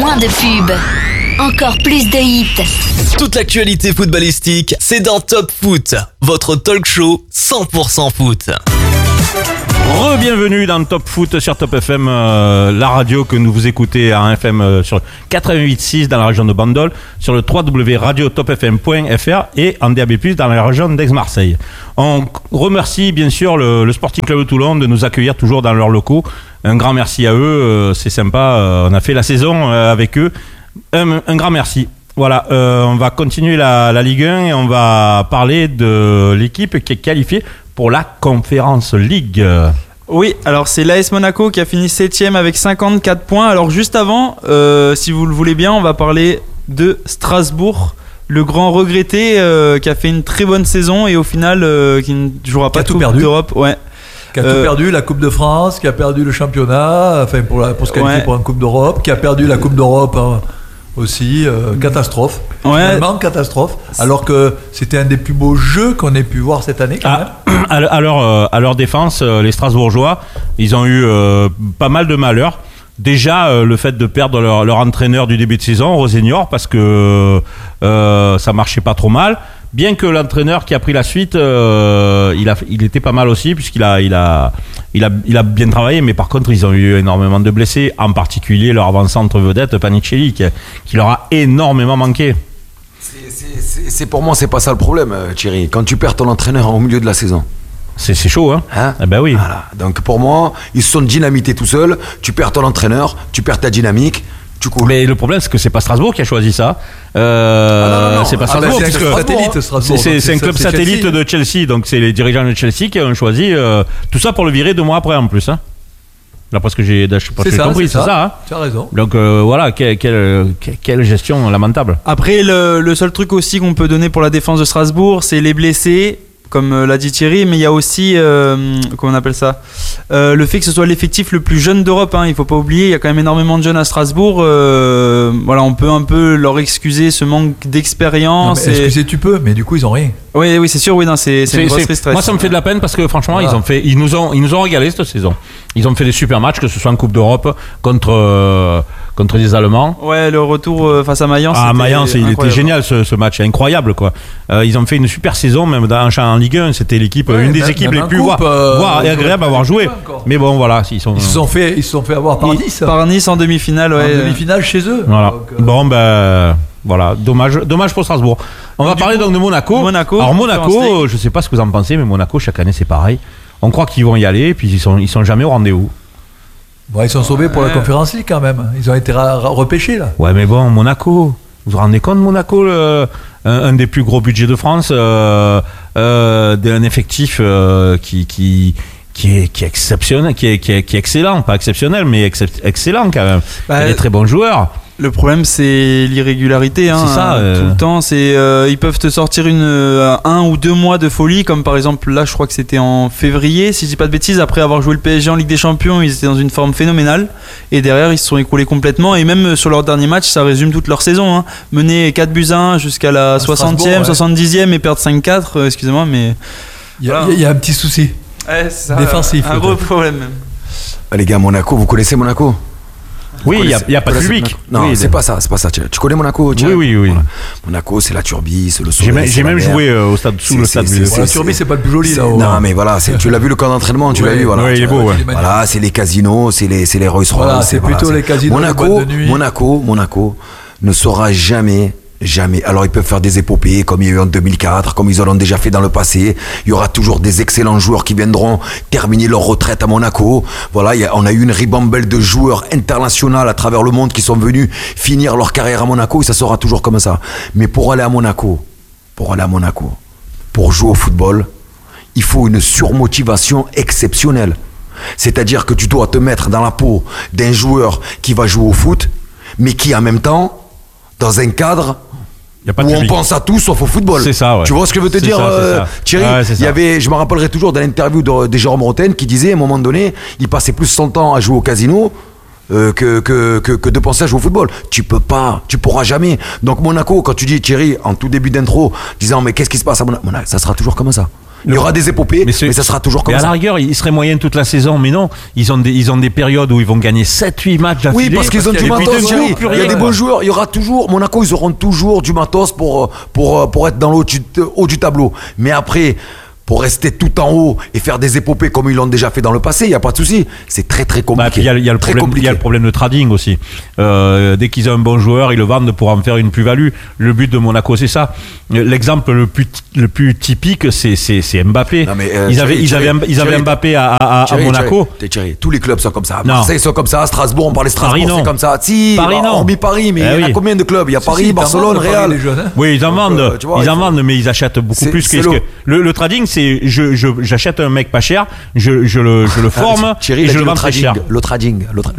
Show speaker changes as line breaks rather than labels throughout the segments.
Moins de pub, encore plus de hits.
Toute l'actualité footballistique, c'est dans Top Foot, votre talk show 100% foot.
Re-bienvenue dans Top Foot sur Top FM, la radio que vous écoutez à FM sur 88.6 dans la région de Bandol, sur le www.radiotopfm.fr et en DAB+, dans la région d'Aix-Marseille. On remercie bien sûr le Sporting Club de Toulon de nous accueillir toujours dans leurs locaux. Un grand merci à eux, c'est sympa, on a fait la saison avec eux. Un grand merci. Voilà, on va continuer la Ligue 1 et on va parler de l'équipe qui est qualifiée pour la Conference League.
Oui, alors c'est l'AS Monaco qui a fini 7ème avec 54 points. Alors juste avant, si vous le voulez bien, on va parler de Strasbourg, le grand regretté qui a fait une très bonne saison et au final qui ne jouera pas Coupe d'Europe. Ouais.
Qui a tout perdu, la Coupe de France, qui a perdu le championnat, enfin pour se qualifier pour une Coupe d'Europe, qui a perdu la Coupe d'Europe aussi, catastrophe. Finalement, catastrophe. Alors que c'était un des plus beaux jeux qu'on ait pu voir cette année quand même.
À leur défense, les Strasbourgeois, ils ont eu pas mal de malheur. Déjà, le fait de perdre leur entraîneur du début de saison, Rosignol, parce que ça marchait pas trop mal. Bien que l'entraîneur qui a pris la suite, il était pas mal aussi, puisqu'il a bien travaillé, mais par contre, ils ont eu énormément de blessés, en particulier leur avant-centre vedette, Panicelli, qui leur a énormément manqué.
C'est pour moi, c'est pas ça le problème, Thierry. Quand tu perds ton entraîneur au milieu de la saison.
C'est chaud, hein, eh ben oui.
Voilà. Donc pour moi, ils se sont dynamités tout seuls. Tu perds ton entraîneur, tu perds ta dynamique.
Mais le problème, c'est que c'est pas Strasbourg qui a choisi ça.
Non.
C'est pas Strasbourg.
C'est un club satellite, Strasbourg.
C'est un club satellite Chelsea. De Chelsea. Donc c'est les dirigeants de Chelsea qui ont choisi tout ça pour le virer 2 mois après en plus. Hein. D'après ce que j'ai compris, c'est ça. Hein.
Tu as raison.
Donc voilà, quelle gestion lamentable.
Après, le seul truc aussi qu'on peut donner pour la défense de Strasbourg, c'est les blessés, comme l'a dit Thierry, mais il y a aussi, comment on appelle ça, le fait que ce soit l'effectif le plus jeune d'Europe, hein, il faut pas oublier, il y a quand même énormément de jeunes à Strasbourg, voilà, on peut un peu leur excuser ce manque d'expérience.
Excuser tu peux, mais du coup ils ont rien.
Oui, c'est sûr, oui, non, c'est une grosse tristesse.
Moi ça me fait de la peine parce que franchement ils nous ont régalé cette saison. Ils ont fait des super matchs, que ce soit en Coupe d'Europe contre les Allemands. Ouais, le retour face à Mayence. Mayence, il était génial ce match, incroyable quoi. Ils ont fait une super saison, même en Ligue 1, c'était l'équipe, une des équipes les plus agréables à avoir joué. Mais bon, voilà, ils se sont fait avoir par Nice. Par Nice en demi-finale, ouais.
En demi-finale chez eux.
Voilà. Donc, voilà, dommage pour Strasbourg. On va parler donc de Monaco. Alors Monaco, je sais pas ce que vous en pensez, mais Monaco chaque année c'est pareil. On croit qu'ils vont y aller, puis ils sont jamais au rendez-vous.
Bon, ils sont sauvés pour la Conference League quand même. Ils ont été repêchés là.
Ouais, mais bon, Monaco. Vous vous rendez compte, Monaco, un des plus gros budgets de France, d'un effectif qui est exceptionnel, qui est excellent, pas exceptionnel, mais excellent quand même. Il y a des très bons joueurs.
Le problème, c'est l'irrégularité. Hein, c'est ça. Tout le temps, ils peuvent te sortir 1 ou 2 mois de folie, comme par exemple là, je crois que c'était en février, si je dis pas de bêtises. Après avoir joué le PSG en Ligue des Champions, ils étaient dans une forme phénoménale. Et derrière, ils se sont écroulés complètement. Et même sur leur dernier match, ça résume toute leur saison. Hein. Mener 4-1 jusqu'à la 60e, 70e et perdre 5-4. Excusez-moi, mais
il y a un petit souci. Défensif.
Un gros problème même.
Les gars, Monaco, vous connaissez Monaco?
Oui, il n'y a pas de public.
Non, c'est pas ça. Tu connais Monaco?
Oui.
Voilà. Monaco, c'est la turbie, c'est le soleil.
J'ai même joué sous le stade.
La turbie, c'est pas le plus joli là.
Non, mais voilà, tu l'as vu le camp d'entraînement, tu l'as vu, voilà.
Oui, il est beau.
Voilà, c'est les casinos, c'est les Rolls-Royce.
Voilà, c'est plutôt les casinos.
Monaco ne saura jamais. Alors ils peuvent faire des épopées comme il y a eu en 2004, comme ils l'ont déjà fait dans le passé. Il y aura toujours des excellents joueurs qui viendront terminer leur retraite à Monaco. Voilà, on a eu une ribambelle de joueurs internationaux à travers le monde qui sont venus finir leur carrière à Monaco et ça sera toujours comme ça. Mais pour aller à Monaco, pour jouer au football, il faut une surmotivation exceptionnelle. C'est-à-dire que tu dois te mettre dans la peau d'un joueur qui va jouer au foot, mais qui en même temps, dans un cadre où on pense à tout sauf au football.
C'est ça, ouais.
Tu vois ce que je veux te dire, Thierry? Je me rappellerai toujours de l'interview de Jérôme Roten qui disait à un moment donné, il passait plus son temps à jouer au casino que de penser à jouer au football. Tu pourras jamais. Donc Monaco, quand tu dis, Thierry, en tout début d'intro, disant mais qu'est-ce qui se passe à Monaco, ça sera toujours comme ça. Il y aura des épopées, mais ça sera toujours comme ça.
Mais à la rigueur, ils seraient moyens toute la saison, mais non. Ils ont des périodes où ils vont gagner 7-8 matchs d'affilée.
Oui, parce qu'ils ont du matos. Il y a des bons joueurs. Il y aura toujours, Monaco, ils auront toujours du matos pour être dans le haut du tableau. Mais après, pour rester tout en haut et faire des épopées comme ils l'ont déjà fait dans le passé, il n'y a pas de souci. C'est très très compliqué.
Il y a le problème de trading aussi. Dès qu'ils ont un bon joueur, ils le vendent pour en faire une plus-value. Le but de Monaco, c'est ça. L'exemple le plus typique, c'est Mbappé. Non, mais, ils avaient Mbappé à Monaco.
Thierry, tous les clubs sont comme ça. Marseille sont comme ça. À Strasbourg, on parlait Strasbourg, c'est comme ça. Si,
Paris, non.
On dit Paris, mais il y a combien de clubs? Il y a Paris, Barcelone, Real.
Oui, ils en vendent, mais ils achètent beaucoup plus que le trading. J'achète un mec pas cher, je le forme,
Thierry,
et je le vends très cher.
Le trading,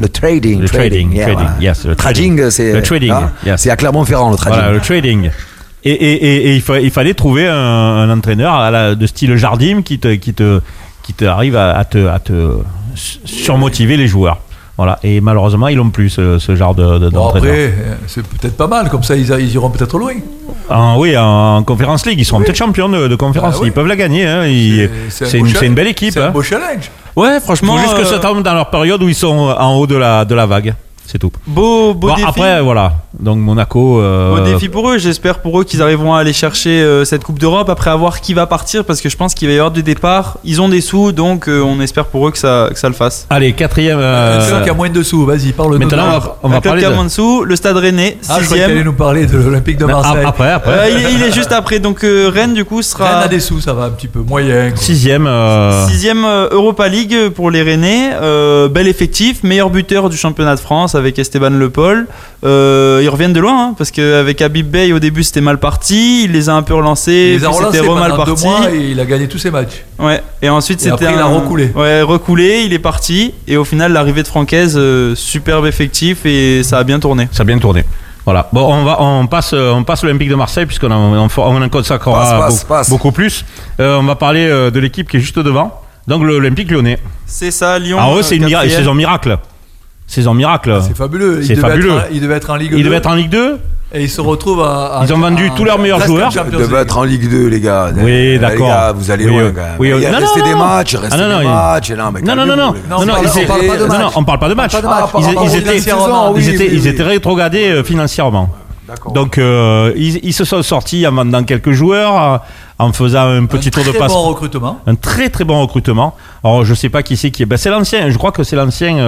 c'est à Clermont-Ferrand le trading.
Voilà, le trading. Et il fallait trouver un entraîneur de style Jardim qui te arrive à te surmotiver les joueurs. Voilà, et malheureusement, ils n'ont plus ce genre d'entraîneur.
Après, c'est peut-être pas mal, comme ça ils iront peut-être loin.
Oui, en Conference League, ils seront peut-être champions de Conference League. Ils peuvent la gagner. Hein. C'est une belle équipe.
C'est un beau challenge.
Ouais, franchement. Il faut juste que ça tombe dans leur période où ils sont en haut de la vague. C'est tout.
Beau défi.
Après, voilà. Donc Monaco.
Beau défi pour eux. J'espère pour eux qu'ils arriveront à aller chercher cette Coupe d'Europe. Après, à voir qui va partir, parce que je pense qu'il va y avoir des départs. Ils ont des sous, donc on espère pour eux que ça le fasse.
Allez, quatrième.
Un club qui a moins de sous. Vas-y, parle-nous.
Maintenant, on va parler
qui a moins de sous. Le Stade Rennais, 6e.
Je croyais que tu allais nous parler de l'Olympique de Marseille.
Après.
Il est juste après. Donc Rennes, du coup, sera.
Rennes a des sous, ça va un petit peu moyen.
6e.
6e Europa League pour les Rennais. Bel effectif, meilleur buteur du championnat de France avec Esteban Le Paul. Ils reviennent de loin, hein, parce qu'avec Habib Bey au début c'était mal parti, il les a un peu relancés, puis c'était mal parti.
2 mois et il a gagné tous ses matchs.
Ouais. Et ensuite c'était
après, il a recoulé.
Ouais, recoulé, il est parti et au final l'arrivée de Francaise, superbe effectif et ça a bien tourné.
Voilà. Bon, on passe l'Olympique de Marseille puisqu'on en consacrera beaucoup plus. On va parler de l'équipe qui est juste devant. Donc l'Olympique Lyonnais.
C'est ça, Lyon.
Alors eux, c'est une saison miracle. Saison miracle.
C'est fabuleux. Il devait être en Ligue 2.
Il devait être en Ligue 2.
Et ils se retrouvent
Ils ont vendu tous leurs meilleurs joueurs.
Ils devaient être en Ligue 2, les gars.
Oui, d'accord.
Les gars, vous allez loin, quand même. Il restait des matchs.
Non, on parle pas de match. Ils étaient rétrogradés financièrement. D'accord. Donc ils se sont sortis en vendant quelques joueurs, en faisant un petit tour de passe. Un très très bon recrutement. Alors je sais pas qui c'est c'est l'ancien. Je crois que c'est l'ancien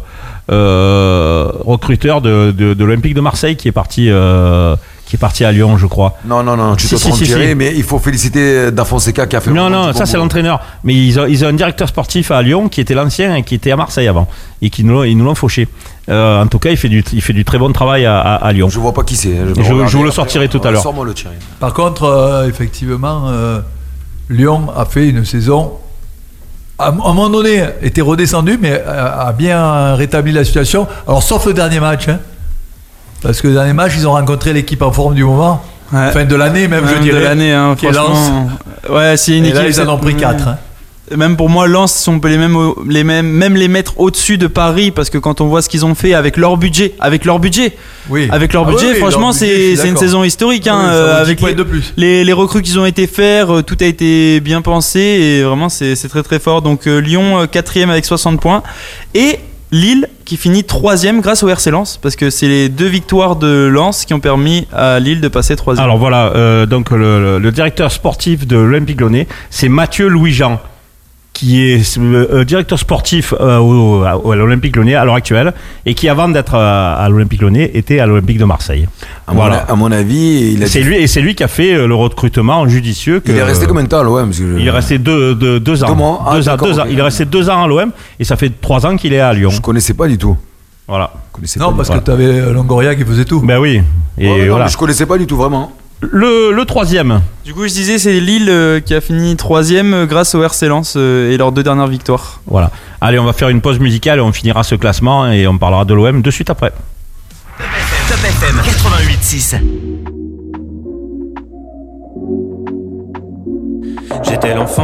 recruteur de l'Olympique de Marseille qui est parti à Lyon, je crois.
Non, tu te trompes, Thierry, mais il faut féliciter Da Fonseca qui a fait.
Non, ça c'est l'entraîneur. Mais ils ont un directeur sportif à Lyon qui était l'ancien et qui était à Marseille avant et ils nous l'ont fauché. En tout cas, il fait du très bon travail à Lyon.
Je vois pas qui c'est.
Je vous le sortirai tout à l'heure.
Sors-moi le Thierry.
Par contre, effectivement, Lyon a fait une saison. À un moment donné, était redescendu, mais a bien rétabli la situation. Alors, sauf le dernier match. Parce que le dernier match, ils ont rencontré l'équipe en forme du moment.
Ouais.
Fin de l'année, même, je dirais.
De l'année, hein,
qui est Lens.
Ouais, c'est une équipe.
Là, ils en ont pris 4.
Même pour moi, Lens, on peut même les mettre au-dessus de Paris, parce que quand on voit ce qu'ils ont fait avec leur budget, franchement, c'est une saison historique. Avec les recrues qu'ils ont été faire, tout a été bien pensé et vraiment, c'est très très fort. Donc Lyon, 4e avec 60 points. Et Lille qui finit 3e grâce au RC Lens, parce que c'est les 2 victoires de Lens qui ont permis à Lille de passer 3e.
Alors voilà, donc le directeur sportif de l'Olympique Lyonnais, c'est Mathieu Louis-Jean, qui est directeur sportif à l'Olympique Lyonnais à l'heure actuelle et qui avant d'être à l'Olympique Lyonnais était à l'Olympique de Marseille.
À mon avis,
c'est lui qui a fait le recrutement judicieux.
Il est resté combien de temps à l'OM?
Il est resté 2 ans. Il est resté 2 ans à l'OM et ça fait 3 ans qu'il est à Lyon.
Je connaissais pas du tout.
Voilà.
Que tu avais Longoria qui faisait tout.
Ben oui. Et voilà.
Je connaissais pas du tout vraiment.
Le 3e.
Du coup, je disais, c'est Lille qui a fini 3e grâce au RC Lens et leurs 2 dernières victoires.
Voilà. Allez, on va faire une pause musicale et on finira ce classement et on parlera de l'OM de suite après.
Top FM 88.6.
J'étais l'enfant